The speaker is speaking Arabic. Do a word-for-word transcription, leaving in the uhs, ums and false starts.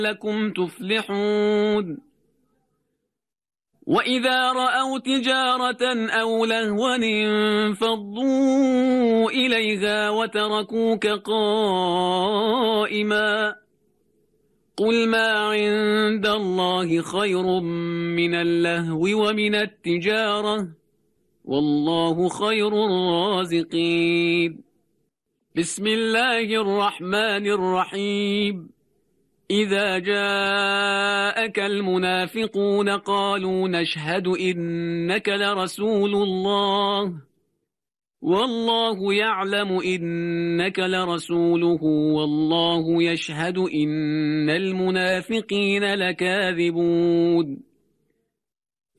لعلكم تفلحون وإذا رأوا تجارة أو لهوا انفضوا إليها وتركوك قائما قل ما عند الله خير من اللهو ومن التجارة والله خير الرازقين بسم الله الرحمن الرحيم إذا جاءك المنافقون قالوا نشهد إنك لرسول الله والله يعلم إنك لرسوله والله يشهد إن المنافقين لكاذبون